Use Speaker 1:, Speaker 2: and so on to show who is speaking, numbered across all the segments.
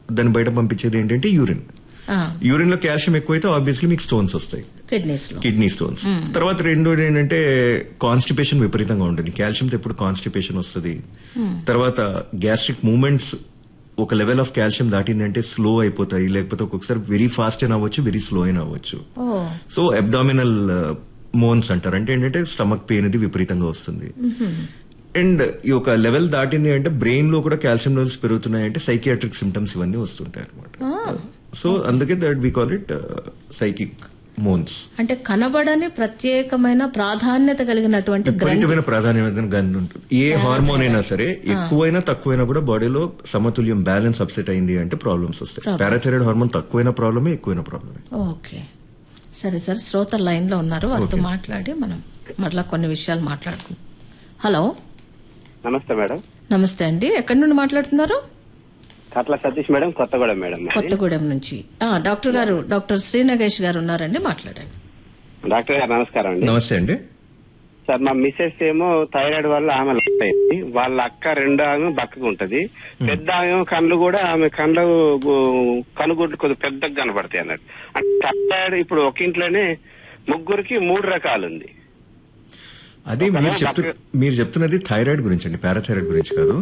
Speaker 1: దాన్ని బయట పంపించేది ఏంటంటే యూరిన్. యూరిన్ లో కాల్షియం ఎక్కువైతే ఆబ్వియస్లీ మీకు స్టోన్స్ వస్తాయి, కిడ్నీ స్టోన్స్. తర్వాత రెండోది ఏంటంటే కాన్స్టిపేషన్ విపరీతంగా ఉంటుంది. కాల్షియంతో ఎప్పుడు కాన్స్టిపేషన్ వస్తుంది. తర్వాత గ్యాస్ట్రిక్ మూవ్మెంట్స్ ఒక లెవెల్ ఆఫ్ కాల్షియం దాటిందంటే స్లో అయిపోతాయి, లేకపోతే ఒక్కొక్కసారి వెరీ ఫాస్ట్ అయినా అవ్వచ్చు, వెరీ స్లో అయినా అవ్వచ్చు. సో అబ్డామినల్ మోన్స్ అంటారు, అంటే ఏంటంటే స్టమక్ పెయిన్ అది విపరీతంగా వస్తుంది. అండ్ ఈ ఒక లెవెల్ దాటింది అంటే బ్రెయిన్ లో కూడా కాల్షియం లెవెల్స్ పెరుగుతున్నాయంటే సైకియాట్రిక్ సిమ్టమ్స్ ఇవన్నీ వస్తుంటాయి అనమాట. సో అందుకే that we call it psychic మోన్స్.
Speaker 2: అంటే కనబడని ప్రత్యేకమైన ప్రాధాన్యత కలిగినటువంటి
Speaker 1: విపరీతమైన ప్రాధాన్యత ఉంటుంది. ఏ హార్మోన్ అయినా సరే ఎక్కువైనా తక్కువైనా కూడా బాడీలో సమతుల్యం బ్యాలెన్స్ అప్సెట్ అయింది అంటే ప్రాబ్లమ్స్ వస్తాయి. పారాథైరాయిడ్ హార్మోన్ తక్కువైనా ప్రాబ్లమే, ఎక్కువైనా ప్రాబ్లమే.
Speaker 2: ఓకే, సరే సార్, శ్రోత లైన్ లో ఉన్నారు, వారితో మాట్లాడి మనం మరలా కొన్ని విషయాలు మాట్లాడుకుందాం. హలో,
Speaker 3: నమస్తే మేడం.
Speaker 2: నమస్తే అండి, ఎక్కడి నుండి మాట్లాడుతున్నారు?
Speaker 3: కట్ల సతీష్ మేడం, కొత్తగూడెం మేడం.
Speaker 2: కొత్తగూడెం నుంచి. డాక్టర్ గారు, డాక్టర్ శ్రీనగేష్ గారు ఉన్నారండి, మాట్లాడండి.
Speaker 3: డాక్టర్ గారు నమస్కారం అండి.
Speaker 1: నమస్తే అండి
Speaker 3: సార్. మా మిస్సెస్ ఏమో థైరాయిడ్ వల్ల ఆమె అయింది, వాళ్ళ అక్క రెండో ఆమె బక్కగా ఉంటది, పెద్ద ఆమె కళ్ళు కూడా ఆమె కనుగుడ్లు కొద్దిగా పెద్దగా కనబడతాయి అన్నట్టు. అంటే థైరాయిడ్ ఇప్పుడు ఒక ఇంట్లోనే ముగ్గురికి 3 రకాలు ఉంది.
Speaker 1: అది మీరు చెప్తున్నది థైరాయిడ్ గురించి అండి, పారాథైరాయిడ్ గురించి కాదు.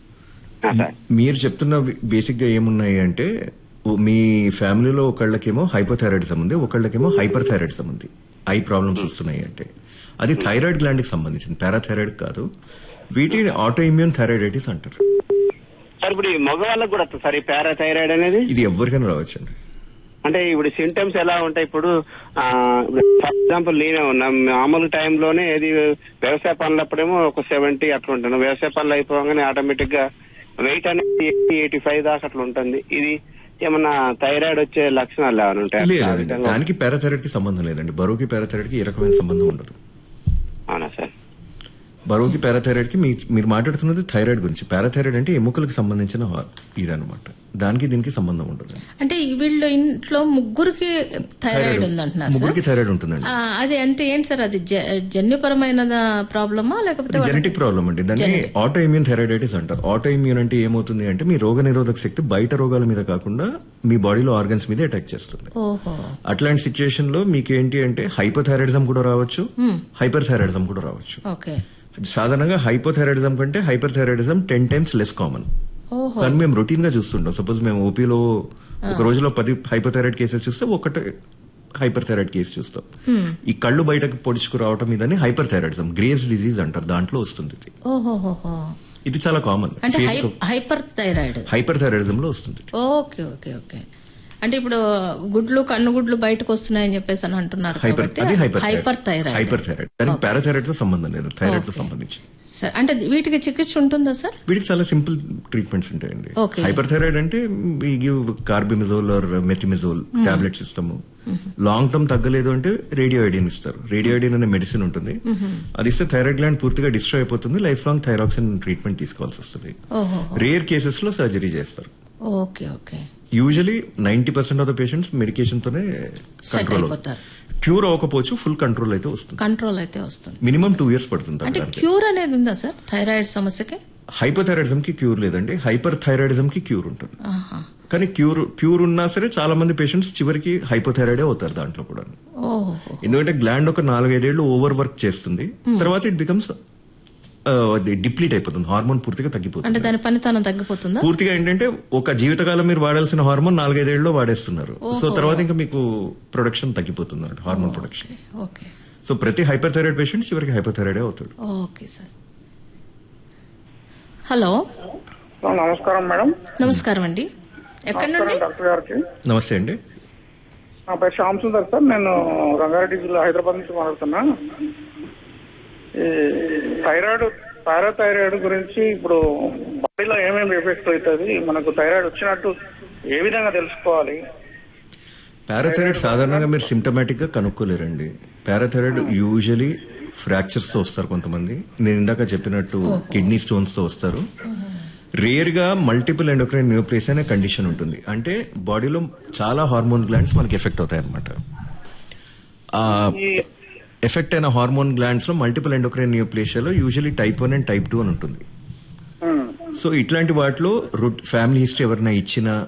Speaker 1: మీరు చెప్తున్న బేసిక్ గా ఏమున్నాయి అంటే మీ ఫ్యామిలీలో ఒకళ్ళకేమో హైపోథైరాయిడిజం ఉంది, ఒకళ్ళకేమో హైపర్ థైరాయిడిజం ఉంది, ఐ ప్రాబ్లమ్స్ వస్తున్నాయి అంటే అది థైరాయిడ్ గ్లాండ్ కి సంబంధించింది, పారాథైరాయిడ్ కాదు. వీటిని ఆటో ఇమ్యూన్ థైరాయిడైటిస్ అంటారు.
Speaker 3: సార్ ఇప్పుడు మగవాళ్ళకు కూడా సార్ ఈ పారాథైరాయిడ్ అనేది ఇది
Speaker 1: ఎవరికైనా రావచ్చండి.
Speaker 3: అంటే ఇప్పుడు సింటమ్స్ ఎలా ఉంటాయి? ఇప్పుడు ఫర్ ఎగ్జాంపుల్ నేనే ఉన్నా, మామూలు టైంలోనే ఏది వ్యవసాయ పనులప్పుడేమో ఒక 70 అట్లా ఉంటాను, వ్యవసాయ పనులు అయిపోగానే ఆటోమేటిక్ గా వెయిట్ అనేది 85 దాకా అట్లా ఉంటుంది. ఇది ఏమన్నా థైరాయిడ్ వచ్చే లక్షణాలు ఏమైనా ఉంటాయి?
Speaker 1: దానికి పారాథైరాయిడ్ కి సంబంధం లేదండి, బరువుకి పారాథైరాయిడ్ కి ఏ రకమైన సంబంధం ఉండదు.
Speaker 3: అవునా సార్?
Speaker 1: బరువుకి పారాథైరాయిడ్ కి మీరు మాట్లాడుతున్నది థైరాయిడ్ గురించి. పారాథైరాయిడ్ అంటే ఎముకలకు సంబంధించిన ఇదనమాట, దానికి దీనికి సంబంధం ఉండదు.
Speaker 2: అంటే వీళ్ళు ఇంట్లో ముగ్గురికి థైరాయిడ్ ఉందంటున్నారు.
Speaker 1: ముగ్గురికి థైరాయిడ్ ఉంటుందండి.
Speaker 2: అది అంటే ఏంటి సార్, అది జన్యుపరమైన ప్రాబ్లమా లేకపోతే
Speaker 1: జెనెటిక్ ప్రాబ్లమ్ అండి. దాన్ని ఆటో ఇమ్యూన్ థైరాయిడైటిస్ అంటారు. ఆటో ఇమ్యూన్ అంటే ఏమవుతుంది అంటే మీ రోగ నిరోధక శక్తి బయట రోగాల మీద కాకుండా మీ బాడీలో ఆర్గన్స్ మీద అటాక్ చేస్తుంది. అట్లాంటి సిచ్యుయేషన్ లో మీకేంటి అంటే హైపోథైరాయిడిజం కూడా రావచ్చు, హైపర్ థైరాయిడిజం కూడా రావచ్చు. సాధారణంగా హైపోథైరాయిడిజం కంటే hyper thyroidism 10 times less common. కానీ మేము రొటీన్ గా చూస్తుంటాం. సపోజ్ మేము ఓపీలో ఒక రోజులో 10 హైపోథైరాయిడ్ కేసెస్ చూస్తే ఒకటి హైపర్ థైరాయిడ్ కేసు చూస్తాం. ఈ కళ్ళు బయటకు పొడుచుకు రావటం ఇదని హైపర్ థైరాయిడిజం, గ్రేవ్స్ డిజీజ్ అంటారు, దాంట్లో వస్తుంది. ఇది చాలా కామన్.
Speaker 2: హైపర్
Speaker 1: థైరాయిడిజం లో వస్తుంది.
Speaker 2: Okay okay okay. అంటే ఇప్పుడు గుడ్లు కన్నుగుడ్లు బయటకు వస్తున్నాయని చెప్పేసి అని అంటున్నారు. హైపర్ థైరాయిడ్
Speaker 1: దానికి పారాథైరాయిడ్ తో సంబంధం లేదు, థైరాయిడ్ తో సంబంధించి.
Speaker 2: అంటే వీటికి చికిత్స ఉంటుందా సార్?
Speaker 1: వీటికి చాలా సింపుల్ ట్రీట్మెంట్స్ ఉంటాయండి. హైపర్ థైరాయిడ్ అంటే వీ గివ్ కార్బిమిజోల్ ఆర్ మెథిమిజోల్ టాబ్లెట్స్ ఇస్తాము. లాంగ్ టర్మ్ తగ్గలేదు అంటే రేడియోఐడిన్ ఇస్తారు. రేడియోఐడిన్ అనే మెడిసిన్ ఉంటుంది, అది ఇస్తే థైరాయిడ్ గ్లాండ్ పూర్తిగా డిస్ట్రాయ్ అయిపోతుంది. లైఫ్ లాంగ్ థైరాక్సిన్ ట్రీట్మెంట్ తీసుకోవాల్సి వస్తుంది. రేర్ కేసెస్ లో సర్జరీ చేస్తారు.
Speaker 2: Okay okay.
Speaker 1: Usually 90% of the patients medication తోనే కంట్రోల్ అవుతారు. క్యూర్ అవ్వకపోవచ్చు, ఫుల్ కంట్రోల్ అయితే వస్తుంది. మినిమం 2 years పడుతుంది.
Speaker 2: అంటే క్యూర్ అనేది ఉందా సార్ థైరాయిడ్ సమస్యకి?
Speaker 1: హైపోథైరాయిడిజం కి క్యూర్ లేదండి, హైపర్ థైరాయిడిజం కి క్యూర్ ఉంటుంది. కానీ క్యూర్ ఉన్నా సరే చాలా మంది పేషెంట్స్ చివరికి హైపోథైరాయిడే అవుతారు దాంట్లో కూడా. ఎందుకంటే గ్లాండ్ ఒక 4-5 ఏళ్లు ఓవర్ వర్క్ చేస్తుంది, తర్వాత ఇట్ బికమ్స్ డిప్లీట్ అయిపోతుంది, హార్మోన్ పూర్తిగా తగ్గిపోతుంది.
Speaker 2: అంటే దాని పనితనం తగ్గిపోతుందా
Speaker 1: పూర్తిగా? ఏంటంటే ఒక జీవితకాలం మీరు వాడాల్సిన హార్మోన్ 4-5 ఏళ్లలో వాడేస్తున్నారు. సో తర్వాత ఇంకా మీకు ప్రొడక్షన్ తగ్గిపోతుంది అంటే హార్మోన్ ప్రొడక్షన్. సో ప్రతి హైపర్ థైరాయిడ్ పేషెంట్ చివరికి హైపోథైరాయిడే అవుతాడు.
Speaker 2: Okay sir. హలో,
Speaker 4: నమస్కారం మేడం.
Speaker 2: నమస్కారం అండి, ఎక్కడి నుండి?
Speaker 4: డాక్టర్ గారికి
Speaker 1: నమస్తే అండి.
Speaker 4: నా పేరు శ్యామ్ సుందర్ సార్, నేను రంగారెడ్డి జిల్లా హైదరాబాద్ నుంచి మాట్లాడుతున్నా. ఈ పారాథైరాయిడ్ గురించి ఇప్పుడు బాడీలో ఏమేమి ఎఫెక్ట్ అవుతుంది, మనకు థైరాయిడ్ వచ్చినట్టు ఏ విధంగా తెలుసుకోవాలి?
Speaker 1: పారాథైరాయిడ్ సాధారణంగా మీరు సిమ్టమాటిక్ గా కనుక్కోలేరండి. పారాథైరాయిడ్ యూజువలీ ఫ్రాక్చర్స్ తో వస్తారు కొంతమంది, నేను ఇందాక చెప్పినట్టు కిడ్నీ స్టోన్స్ తో వస్తారు. రేర్ గా మల్టిపుల్ ఎండోక్రైన్ న్యూప్లేసియా అనే కండిషన్ ఉంటుంది, అంటే బాడీలో చాలా హార్మోన్ గ్లాండ్స్ మనకి ఎఫెక్ట్ అవుతాయి అనమాట. ఎఫెక్ట్ అయిన హార్మోన్ గ్లాండ్స్ లో multiple endocrine న్యూప్లేసియాలో usually type 1 and type 2 అని ఉంటుంది. సో ఇట్లాంటి వాటిలో ఫ్యామిలీ హిస్టరీ ఎవరైనా ఇచ్చినా